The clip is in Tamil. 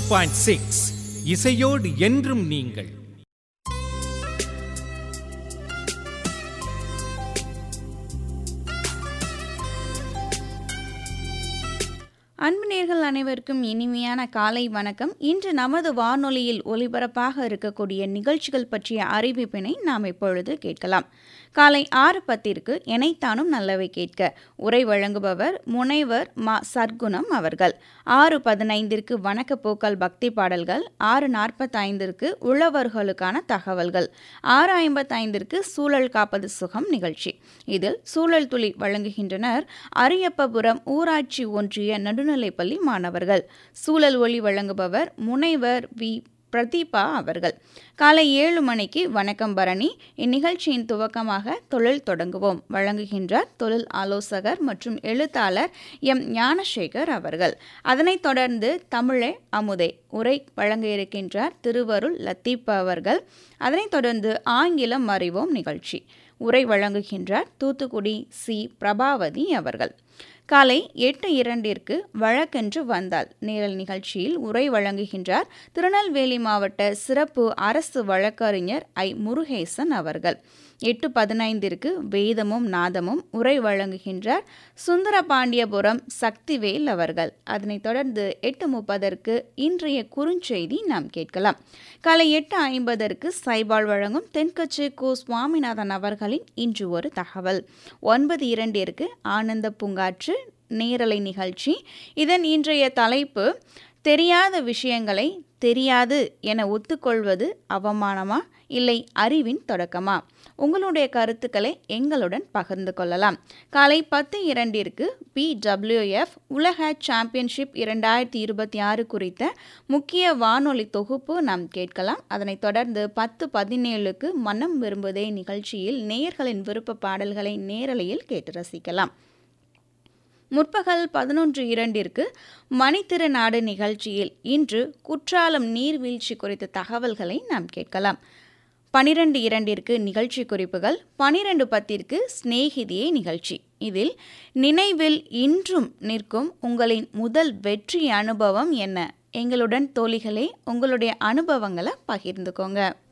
92.6 இசையோடு என்றும் நீங்கள். அன்பு நேயர்கள் அனைவருக்கும் இனிமையான காலை வணக்கம். இன்று நமது வானொலியில் ஒலிபரப்பாக இருக்கக்கூடிய நிகழ்ச்சிகள் பற்றிய அறிவிப்பினை நாம் இப்பொழுது கேட்கலாம். காலை 6:10 எனைத்தானும் நல்லவை கேட்க உரை வழங்குபவர் முனைவர் மா சர்க்குணம் அவர்கள். 6:15 வணக்க போக்கல் பக்தி பாடல்கள், 6:45 உழவர்களுக்கான தகவல்கள், 6:55 சூழல் காப்பது சுகம் நிகழ்ச்சி. இதில் சூழல் துளி வழங்குகின்றனர் அரியப்பபுரம் ஊராட்சி ஒன்றிய நடுநிலைப்பள்ளி மாணவர்கள். சூழல் ஒளி வழங்குபவர் முனைவர் வி பிரதீபா அவர்கள். காலை 7 மணிக்கு வணக்கம் பரணி. இந்நிகழ்ச்சியின் துவக்கமாக தொழில் தொடங்குவோம் வழங்குகின்றார் தொழில் ஆலோசகர் மற்றும் எழுத்தாளர் எம் ஞானசேகர் அவர்கள். அதனைத் தொடர்ந்து தமிழே அமுதே உரை வழங்க இருக்கின்றார் திருவருள் லத்தீப் அவர்கள். அதனைத் தொடர்ந்து ஆங்கிலம் அறிவோம் நிகழ்ச்சி உரை வழங்குகின்றார் தூத்துக்குடி சி பிரபாவதி அவர்கள். காலை 8:02 வழக்கென்று வந்தால் நேரல் நிகழ்ச்சியில் உரை வழங்குகின்றார் திருநெல்வேலி மாவட்ட சிறப்பு அரசு வழக்கறிஞர் ஐ முருகேசன் அவர்கள். 8:15 வேதமும் நாதமும் உரை வழங்குகின்றார் சுந்தரபாண்டியபுரம் சக்திவேல் அவர்கள். அதனைத் தொடர்ந்து 8:30 இன்றைய குறுஞ்செய்தி நாம் கேட்கலாம். காலை 8:50 சைபால் வழங்கும் தென்கட்சி கு சுவாமிநாதன் அவர்களின் இன்று ஒரு தகவல். 9:02 ஆனந்த பூங்காற்று நேரலை நிகழ்ச்சி. இதன் இன்றைய தலைப்பு தெரியாத விஷயங்களை தெரியாது என ஒத்துக்கொள்வது அவமானமா இல்லை அறிவின் தொடக்கமா? உங்களுடைய கருத்துக்களை எங்களுடன் பகிர்ந்து கொள்ளலாம். காலை 10:02 BWF உலக சாம்பியன்ஷிப் 2026 குறித்த முக்கிய வானொலி தொகுப்பு நாம் கேட்கலாம். அதனைத் தொடர்ந்து 10:17 மனம் விரும்புதே நிகழ்ச்சியில் நேயர்களின் விருப்ப பாடல்களை நேரலையில் கேட்டு ரசிக்கலாம். முற்பகல் 11:02 மணித்திருநாடு நிகழ்ச்சியில் இன்று குற்றாலம் நீர்வீழ்ச்சி குறித்த தகவல்களை நாம் கேட்கலாம். 12:02 நிகழ்ச்சி குறிப்புகள், 12:10 சிநேகிதியே நிகழ்ச்சி. இதில் நினைவில் இன்றும் நிற்கும் உங்களின் முதல் வெற்றி அனுபவம் என்ன? எங்களுடன் தோழிகளே உங்களுடைய அனுபவங்களை பகிர்ந்துக்கோங்க.